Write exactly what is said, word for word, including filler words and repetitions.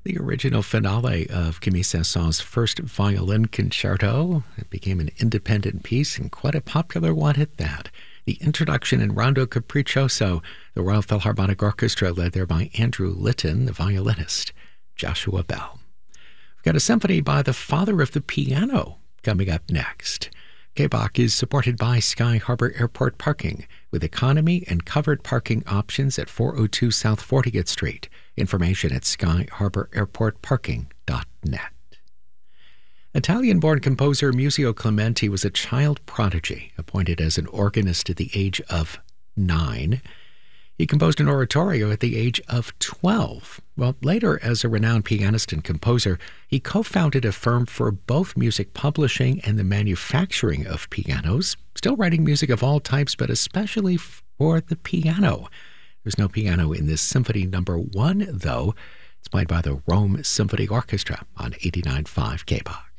The original finale of Camille Saint-Saëns' first violin concerto. It became an independent piece and quite a popular one at that. The introduction in Rondo Capriccioso, the Royal Philharmonic Orchestra led there by Andrew Litton, the violinist, Joshua Bell. We've got a symphony by the father of the piano coming up next. K B O C is supported by Sky Harbor Airport Parking with economy and covered parking options at four oh two South fortieth Street. Information at sky harbor airport parking dot net. Italian-born composer Muzio Clementi was a child prodigy, appointed as an organist at the age of nine. He composed an oratorio at the age of twelve. Well, later, as a renowned pianist and composer, he co-founded a firm for both music publishing and the manufacturing of pianos, still writing music of all types, but especially for the piano. There's no piano in this symphony number one, though. It's played by the Rome Symphony Orchestra on eighty-nine point five K B O C.